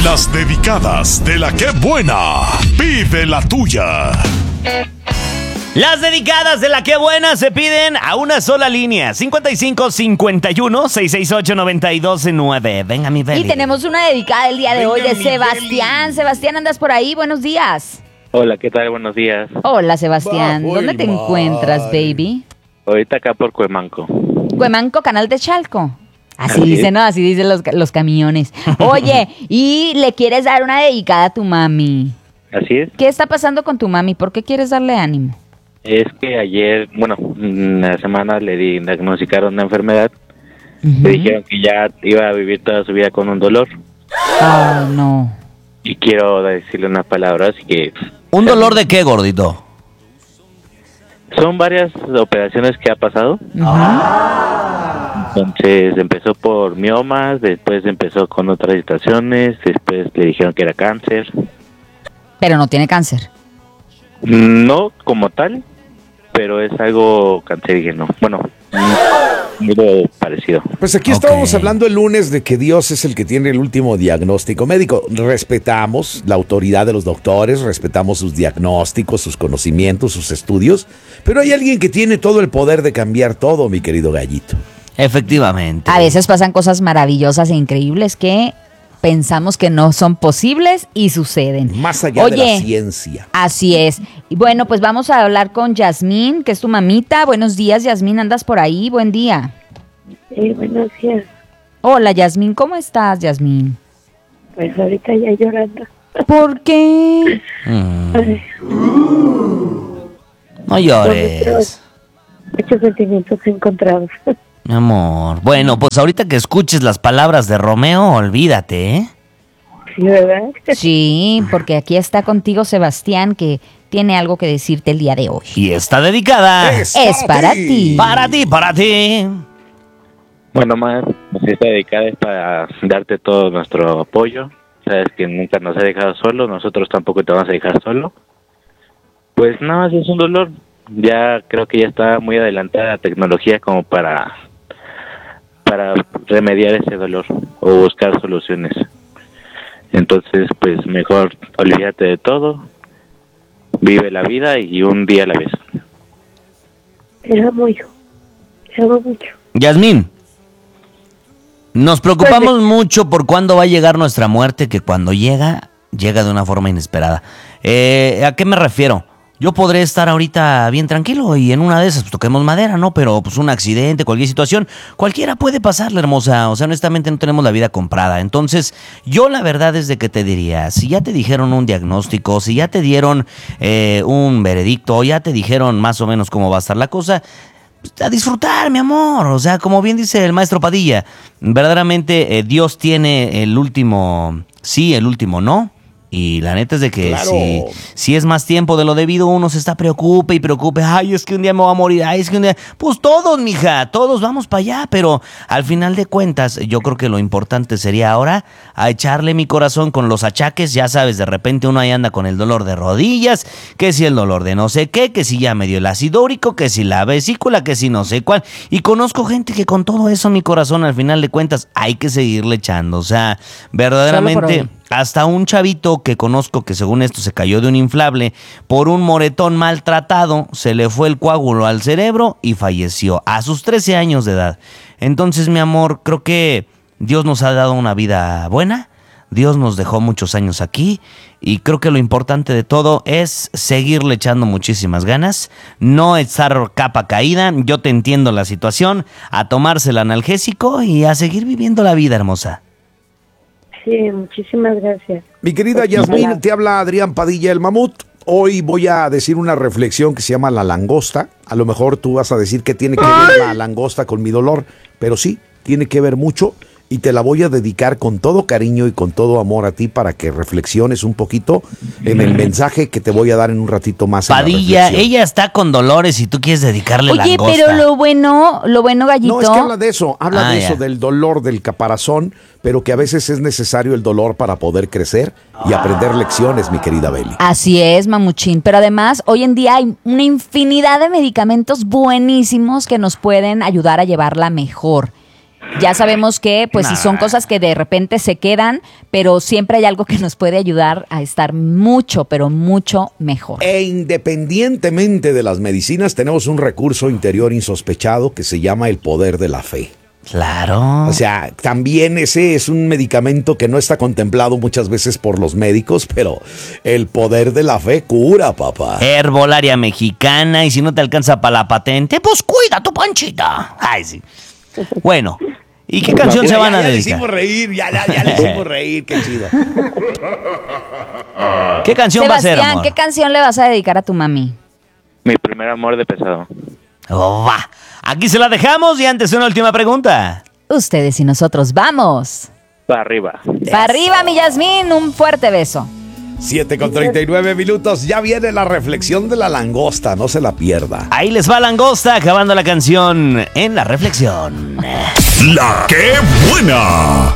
Las dedicadas de la que buena. Pide la tuya. Las dedicadas de la que buena se piden a una sola línea. 55 51 668 929. Venga, mi Beli. Y tenemos una dedicada el día de hoy de Sebastián. Sebastián, ¿andas por ahí? Buenos días. Hola, ¿qué tal? Buenos días. Hola, Sebastián. ¿Dónde te encuentras, baby? Ahorita acá por Cuemanco. Cuemanco, Canal de Chalco. Así Así dicen, es. ¿no? Así dicen los camiones. Oye, ¿y le quieres dar una dedicada a tu mami? Así es. ¿Qué está pasando con tu mami? ¿Por qué quieres darle ánimo? Es que ayer, la semana le diagnosticaron una enfermedad. Le dijeron que ya iba a vivir toda su vida con un dolor. Ay, no. Y quiero decirle unas palabras que... ¿Un dolor de qué, gordito? Son varias operaciones que ha pasado. Entonces empezó por miomas, después empezó con otras situaciones, después le dijeron que era cáncer. Pero no tiene cáncer. No como tal, pero es algo cancerígeno. Bueno, algo parecido. Pues aquí estábamos hablando el lunes de que Dios es el que tiene el último diagnóstico médico. Respetamos la autoridad de los doctores, respetamos sus diagnósticos, sus conocimientos, sus estudios, pero hay alguien que tiene todo el poder de cambiar todo, mi querido gallito. Efectivamente. A veces pasan cosas maravillosas e increíbles que pensamos que no son posibles y suceden. Más allá de la ciencia. Así es. Y bueno, pues vamos a hablar con Yasmín, que es tu mamita. Buenos días, Yasmín, ¿andas por ahí? Buen día. Sí, buenos días. Hola, Yasmín, ¿cómo estás, Yasmín? Pues ahorita ya llorando. ¿Por qué? Ay, No llores, muchos sentimientos encontrados. mi amor. Bueno, pues ahorita que escuches las palabras de Romeo, olvídate, ¿eh? Sí, ¿verdad? Sí, porque aquí está contigo Sebastián, que tiene algo que decirte el día de hoy. Y está dedicada. Es para ti. Para ti, para ti. Bueno, más, esta dedicada es para darte todo nuestro apoyo. Sabes que nunca nos has dejado solo, nosotros tampoco te vamos a dejar solo. Pues nada más es un dolor. Ya creo que ya está muy adelantada la tecnología como para remediar ese dolor o buscar soluciones. Entonces, pues mejor olvídate de todo, vive la vida y un día a la vez. Te amo, hijo. Te amo mucho. Yasmín, nos preocupamos mucho por cuándo va a llegar nuestra muerte, que cuando llega de una forma inesperada. ¿A qué me refiero? Yo podré estar ahorita bien tranquilo y en una de esas pues toquemos madera, ¿no? Pero pues un accidente, cualquier situación, cualquiera puede pasarle, hermosa. O sea, honestamente no tenemos la vida comprada. Entonces, yo la verdad es de que te diría, si ya te dijeron un diagnóstico, si ya te dieron un veredicto, ya te dijeron más o menos cómo va a estar la cosa, pues, a disfrutar, mi amor. O sea, como bien dice el maestro Padilla, verdaderamente Dios tiene el último sí, el último no. Y la neta es de que Claro. si es más tiempo de lo debido, uno se está preocupe. Ay, es que un día me voy a morir. Ay, es que un día... Pues todos, mija, todos vamos para allá. Pero al final de cuentas, yo creo que lo importante sería ahora a echarle mi corazón con los achaques. Ya sabes, de repente uno ahí anda con el dolor de rodillas, que si el dolor de no sé qué, que si ya me dio el ácido úrico, que si la vesícula, que si no sé cuál. Y conozco gente que con todo eso, mi corazón, al final de cuentas, hay que seguirle echando. O sea, verdaderamente... Hasta un chavito que conozco que según esto se cayó de un inflable por un moretón maltratado, se le fue el coágulo al cerebro y falleció a sus 13 años de edad. Entonces, mi amor, creo que Dios nos ha dado una vida buena, Dios nos dejó muchos años aquí y creo que lo importante de todo es seguirle echando muchísimas ganas, no estar capa caída. Yo te entiendo la situación, a tomarse el analgésico y a seguir viviendo la vida, hermosa. Sí, muchísimas gracias. Mi querida Yasmín, te habla Adrián Padilla, el mamut. Hoy voy a decir una reflexión que se llama la langosta. A lo mejor tú vas a decir que tiene que ver la langosta con mi dolor, pero sí, tiene que ver mucho y te la voy a dedicar con todo cariño y con todo amor a ti para que reflexiones un poquito en el mensaje que te voy a dar en un ratito más. Padilla, ella está con dolores y tú quieres dedicarle Oye, langosta. pero lo bueno, Gallito. No, es que habla de eso, del dolor, del caparazón, pero que a veces es necesario el dolor para poder crecer y aprender lecciones, mi querida Beli. Así es, mamuchín. Pero además, hoy en día hay una infinidad de medicamentos buenísimos que nos pueden ayudar a llevarla mejor. Ya sabemos que, pues, si son cosas que de repente se quedan, pero siempre hay algo que nos puede ayudar a estar mucho, pero mucho mejor. E independientemente de las medicinas, tenemos un recurso interior insospechado que se llama el poder de la fe. Claro. O sea, también ese es un medicamento que no está contemplado muchas veces por los médicos, pero el poder de la fe cura, papá. Herbolaria mexicana, y si no te alcanza para la patente, pues cuida tu panchita. Ay, sí. Bueno, ¿y qué canción se van a Ya le dedicar? hicimos reír, ya le hicimos reír, qué chido. ¿Qué canción va a ser, Sebastián, amor? ¿qué canción le vas a dedicar a tu mami? Mi primer amor de Pesado. Oh, va. Aquí se la dejamos y antes una última pregunta. Ustedes y nosotros vamos. Para arriba. Para arriba, mi Yasmín, un fuerte beso. 7:39 minutos, ya viene la reflexión de la langosta, no se la pierda. Ahí les va Langosta acabando la canción en la reflexión. La que buena.